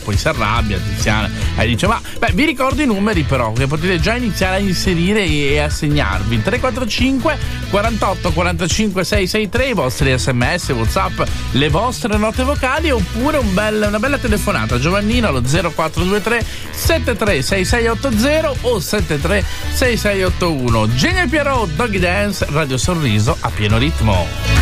poi si arrabbia Tiziana e dice vi ricordo i numeri però che potete già iniziare a inserire e a segnarvi: 345 48 45 663, i vostri sms, whatsapp, le vostre note vocali, oppure una bella telefonata Giovannino allo 0423 736680 o 736681. Genia Pierrot, Doggy Dance, Radio Sorriso a pieno ritmo.